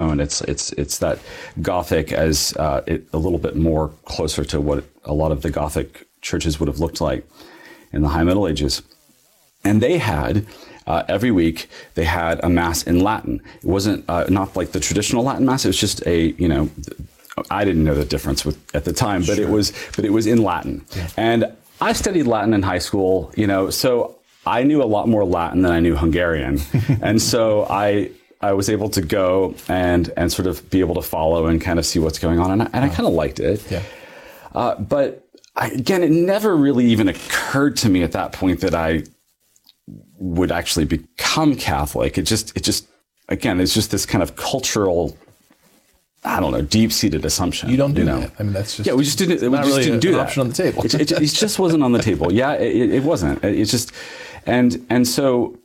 own. It's that Gothic as a little bit more closer to what a lot of the Gothic churches would have looked like in the High Middle Ages. And they had, every week, they had a Mass in Latin. It wasn't not like the traditional Latin Mass. It was just I didn't know the difference at the time, but it was in Latin. Yeah. And I studied Latin in high school, so I knew a lot more Latin than I knew Hungarian. And so I was able to go and sort of be able to follow and kind of see what's going on. And I kind of liked it. Yeah. But again, it never really even occurred to me at that point that I would actually become Catholic. It just, again, it's just this kind of cultural, I don't know, deep-seated assumption. You don't do that. I mean, that's just... Yeah, we just didn't do that. Option on the table. It just wasn't on the table. Yeah, it wasn't. It's just... And so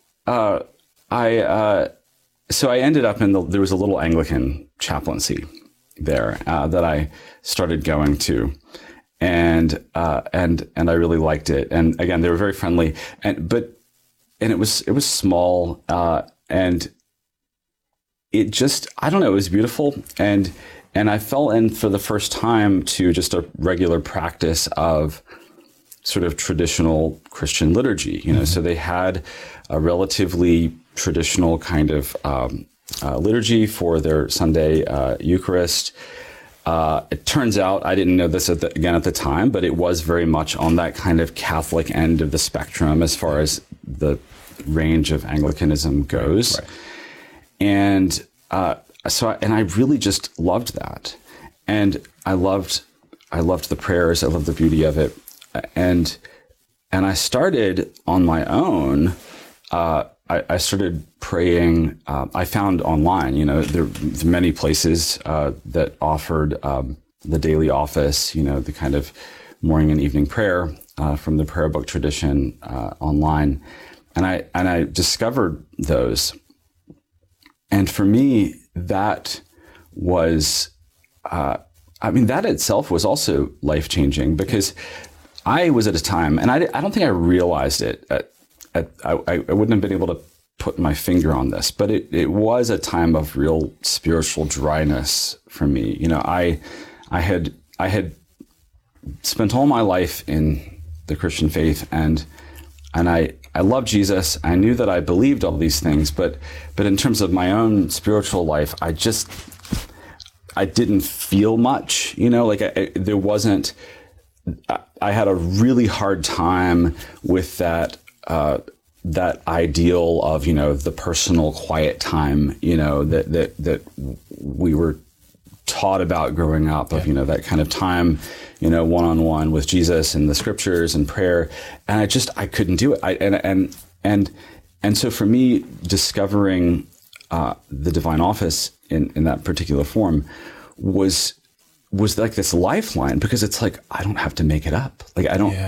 I ended up there was a little Anglican chaplaincy there that I started going to. And I really liked it. And again, they were very friendly. And it was small, and it just, I don't know, it was beautiful. And I fell in for the first time to just a regular practice of sort of traditional Christian liturgy, so they had a relatively traditional kind of liturgy for their Sunday Eucharist. It turns out, I didn't know this at the time, but it was very much on that kind of Catholic end of the spectrum as far as the range of Anglicanism goes. Right. And I really just loved that. And I loved the prayers. I loved the beauty of it. And I started on my own. I started praying. I found online, there are many places that offered the daily office, the kind of morning and evening prayer from the prayer book tradition online. And I discovered those. And for me, that was, that itself was also life-changing, because I was at a time, and I don't think I realized it. I wouldn't have been able to put my finger on this, but it was a time of real spiritual dryness for me. I had spent all my life in the Christian faith, and I loved Jesus. I knew that I believed all these things, but in terms of my own spiritual life, I didn't feel much. There wasn't. I had a really hard time with that ideal of the personal quiet time that we were taught about growing up, of that kind of time one-on-one with Jesus and the scriptures and prayer, and I couldn't do it. And so for me, discovering the divine office in that particular form was like this lifeline, because it's like, I don't have to make it up. Like I don't,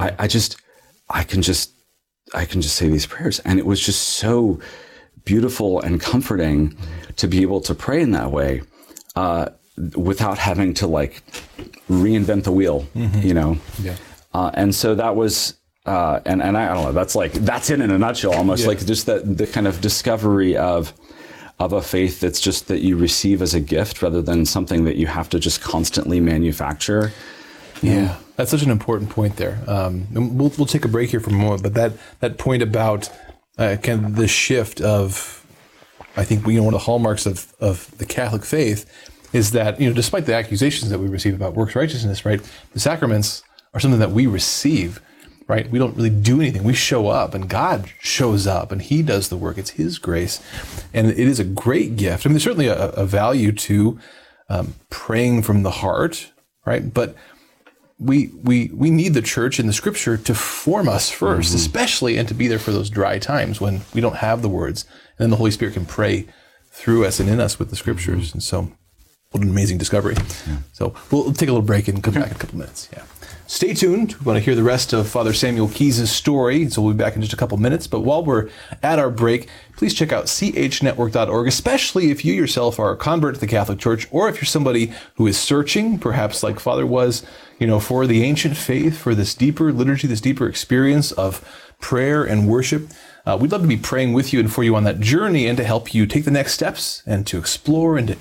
I can just say these prayers. And it was just so beautiful and comforting to be able to pray in that way, without having to reinvent the wheel, Yeah. And so that was, and I don't know, that's it in a nutshell, almost, like just the kind of discovery of a faith that's just that you receive as a gift rather than something that you have to just constantly manufacture. Yeah, that's such an important point there. We'll take a break here for a moment, but that point about kind of the shift of, I think, one of the hallmarks of the Catholic faith is that, despite the accusations that we receive about works righteousness, right, the sacraments are something that we receive, right? We don't really do anything. We show up, and God shows up, and He does the work. It's His grace, and it is a great gift. I mean, there's certainly a value to praying from the heart, right? But we need the church and the scripture to form us first, especially, and to be there for those dry times when we don't have the words, and then the Holy Spirit can pray through us and in us with the scriptures. And so, what an amazing discovery. Yeah. So we'll take a little break and come back in a couple minutes. Yeah. Stay tuned. We want to hear the rest of Father Samuel Keyes' story, so we'll be back in just a couple minutes. But while we're at our break, please check out chnetwork.org, especially if you yourself are a convert to the Catholic Church, or if you're somebody who is searching, perhaps like Father was, for the ancient faith, for this deeper liturgy, this deeper experience of prayer and worship. We'd love to be praying with you and for you on that journey, and to help you take the next steps and to explore and to